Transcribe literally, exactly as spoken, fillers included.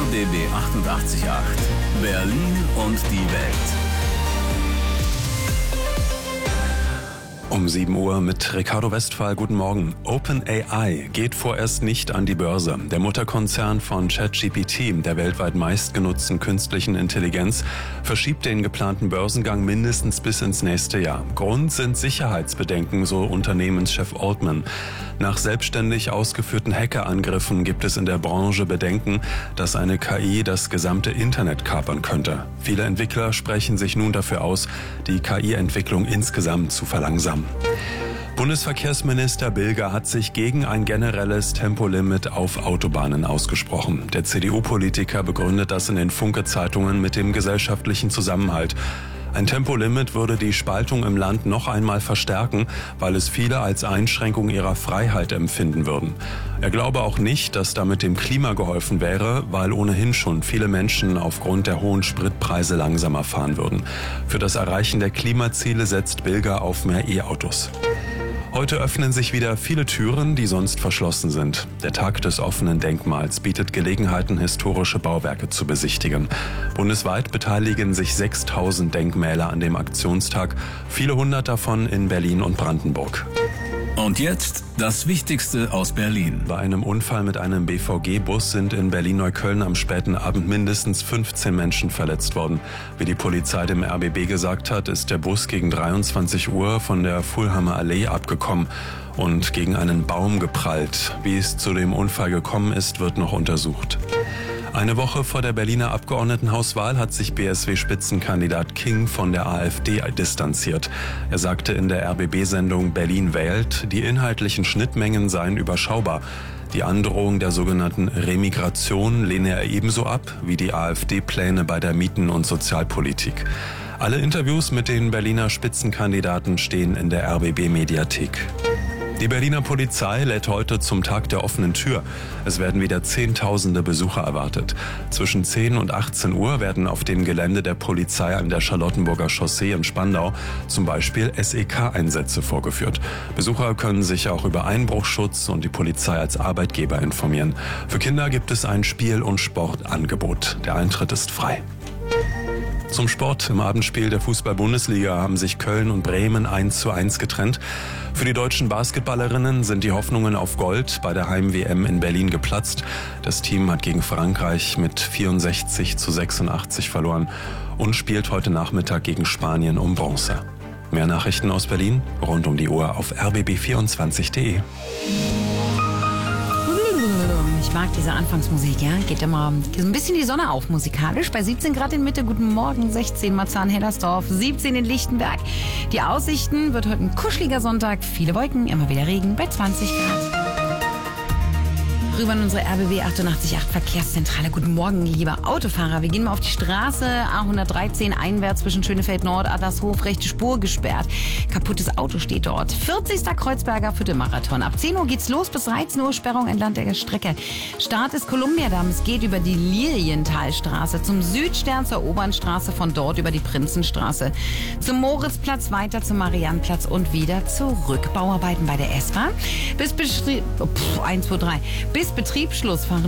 B B achtundachtzig Komma acht. Berlin und die Welt. Um sieben Uhr mit Ricardo Westphal. Guten Morgen. OpenAI geht vorerst nicht an die Börse. Der Mutterkonzern von ChatGPT, der weltweit meistgenutzten künstlichen Intelligenz, verschiebt den geplanten Börsengang mindestens bis ins nächste Jahr. Grund sind Sicherheitsbedenken, so Unternehmenschef Altman. Nach selbstständig ausgeführten Hackerangriffen gibt es in der Branche Bedenken, dass eine K I das gesamte Internet kapern könnte. Viele Entwickler sprechen sich nun dafür aus, die K I-Entwicklung insgesamt zu verlangsamen. Bundesverkehrsminister Bilger hat sich gegen ein generelles Tempolimit auf Autobahnen ausgesprochen. Der C D U-Politiker begründet das in den Funke-Zeitungen mit dem gesellschaftlichen Zusammenhalt. Ein Tempolimit würde die Spaltung im Land noch einmal verstärken, weil es viele als Einschränkung ihrer Freiheit empfinden würden. Er glaube auch nicht, dass damit dem Klima geholfen wäre, weil ohnehin schon viele Menschen aufgrund der hohen Spritpreise langsamer fahren würden. Für das Erreichen der Klimaziele setzt Bilger auf mehr E-Autos. Heute öffnen sich wieder viele Türen, die sonst verschlossen sind. Der Tag des offenen Denkmals bietet Gelegenheiten, historische Bauwerke zu besichtigen. Bundesweit beteiligen sich sechstausend Denkmäler an dem Aktionstag, viele hundert davon in Berlin und Brandenburg. Und jetzt das Wichtigste aus Berlin. Bei einem Unfall mit einem B V G-Bus sind in Berlin-Neukölln am späten Abend mindestens fünfzehn Menschen verletzt worden. Wie die Polizei dem R B B gesagt hat, ist der Bus gegen dreiundzwanzig Uhr von der Fulheimer Allee abgekommen und gegen einen Baum geprallt. Wie es zu dem Unfall gekommen ist, wird noch untersucht. Eine Woche vor der Berliner Abgeordnetenhauswahl hat sich B S W-Spitzenkandidat King von der AfD distanziert. Er sagte in der R B B-Sendung Berlin wählt, die inhaltlichen Schnittmengen seien überschaubar. Die Androhung der sogenannten Remigration lehne er ebenso ab wie die AfD-Pläne bei der Mieten- und Sozialpolitik. Alle Interviews mit den Berliner Spitzenkandidaten stehen in der R B B-Mediathek. Die Berliner Polizei lädt heute zum Tag der offenen Tür. Es werden wieder Zehntausende Besucher erwartet. Zwischen zehn und achtzehn Uhr werden auf dem Gelände der Polizei an der Charlottenburger Chaussee in Spandau zum Beispiel S E K-Einsätze vorgeführt. Besucher können sich auch über Einbruchschutz und die Polizei als Arbeitgeber informieren. Für Kinder gibt es ein Spiel- und Sportangebot. Der Eintritt ist frei. Zum Sport. Im Abendspiel der Fußball-Bundesliga haben sich Köln und Bremen eins zu eins getrennt. Für die deutschen Basketballerinnen sind die Hoffnungen auf Gold bei der Heim-W M in Berlin geplatzt. Das Team hat gegen Frankreich mit vierundsechzig zu sechsundachtzig verloren und spielt heute Nachmittag gegen Spanien um Bronze. Mehr Nachrichten aus Berlin rund um die Uhr auf r b b vierundzwanzig punkt de. Ich mag diese Anfangsmusik, ja. Geht immer so ein bisschen die Sonne auf musikalisch. Bei siebzehn Grad in Mitte, guten Morgen, sechzehn Marzahn-Hellersdorf, siebzehn in Lichtenberg. Die Aussichten wird heute ein kuscheliger Sonntag, viele Wolken, immer wieder Regen bei zwanzig Grad. Rüber in unsere R B B achtundachtzig Komma acht Verkehrszentrale. Guten Morgen, lieber Autofahrer. Wir gehen mal auf die Straße A hundertdreizehn einwärts zwischen Schönefeld Nord, Adlershof, rechte Spur gesperrt. Kaputtes Auto steht dort. vierzigster Kreuzberger Viertelmarathon. Ab zehn Uhr geht's los, bis dreizehn Uhr Sperrung entlang der Strecke. Start ist Kolumbiadamm. Es geht über die Lilienthalstraße zum Südstern zur Obernstraße, von dort über die Prinzenstraße zum Moritzplatz, weiter zum Mariannplatz und wieder zurück. Bauarbeiten bei der S-Bahn. Bis Betrieb, oh, eins, zwei, drei. Bis Betriebsschluss fahren